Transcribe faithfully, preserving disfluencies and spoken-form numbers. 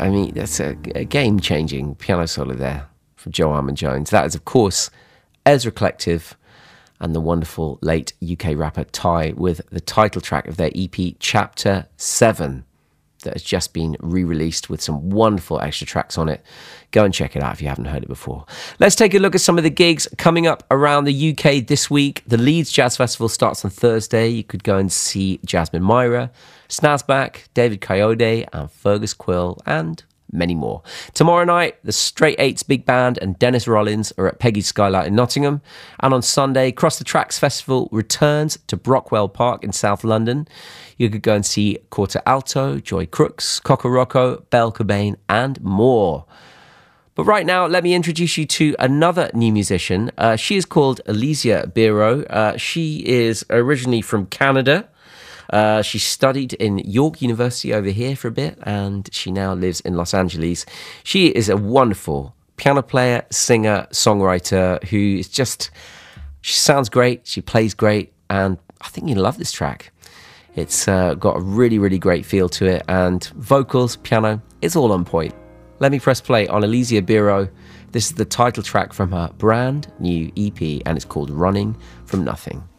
I mean, that's a, a game-changing piano solo there from Joe Armon-Jones. That is, of course, Ezra Collective and the wonderful late U K rapper Ty with the title track of their E P Chapter seven that has just been re-released with some wonderful extra tracks on it. Go and check it out if you haven't heard it before. Let's take a look at some of the gigs coming up around the U K this week. The Leeds Jazz Festival starts on Thursday. You could go and see Jasmine Myra, Snazback, David Coyote, and Fergus Quill, and many more. Tomorrow night, the Straight Eights Big Band and Dennis Rollins are at Peggy's Skylight in Nottingham. And on Sunday, Cross the Tracks Festival returns to Brockwell Park in South London. You could go and see Quarter Alto, Joy Crooks, Cocorocco, Belle Cobain, and more. But right now, let me introduce you to another new musician. Uh, she is called Elysia Biro. Uh, she is originally from Canada. Uh, she studied in York University over here for a bit, and she now lives in Los Angeles. She is a wonderful piano player, singer, songwriter who is just, she sounds great, she plays great, and I think you'll love this track. It's uh, got a really, really great feel to it, and vocals, piano, it's all on point. Let me press play on Elysia Biro. This is the title track from her brand new E P, and it's called Running From Nothing.